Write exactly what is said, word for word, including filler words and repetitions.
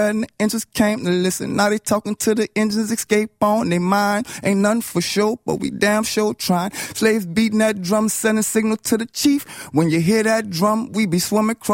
and the engines came to listen. Now they talking to the engines, escape on their mind. Ain't nothing for sure, but we damn sure trying. Slaves beating that drum, sending signal to the chief. When you hear that drum, we be swimming across.